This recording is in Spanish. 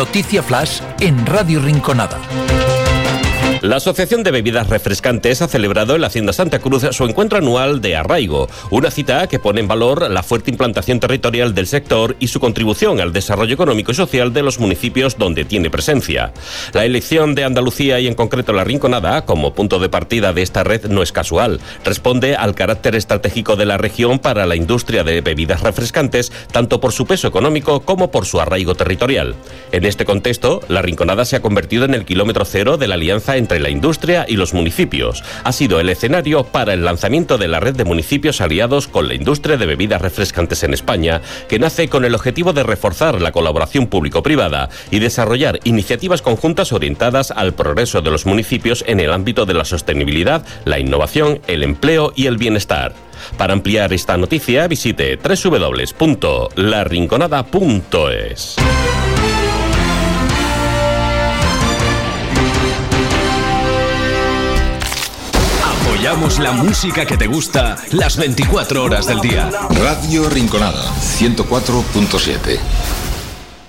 Noticia Flash en Radio Rinconada. La Asociación de Bebidas Refrescantes ha celebrado en la Hacienda Santa Cruz su encuentro anual de arraigo, una cita que pone en valor la fuerte implantación territorial del sector y su contribución al desarrollo económico y social de los municipios donde tiene presencia. La elección de Andalucía y en concreto la Rinconada como punto de partida de esta red no es casual, responde al carácter estratégico de la región para la industria de bebidas refrescantes, tanto por su peso económico como por su arraigo territorial. En este contexto, la Rinconada se ha convertido en el kilómetro cero de la alianza entre la industria y los municipios. Ha sido el escenario para el lanzamiento de la red de municipios aliados con la industria de bebidas refrescantes en España, que nace con el objetivo de reforzar la colaboración público-privada y desarrollar iniciativas conjuntas orientadas al progreso de los municipios en el ámbito de la sostenibilidad, la innovación, el empleo y el bienestar. Para ampliar esta noticia, visite www.larinconada.es. Apoyamos la música que te gusta las 24 horas del día. Radio Rinconada 104.7.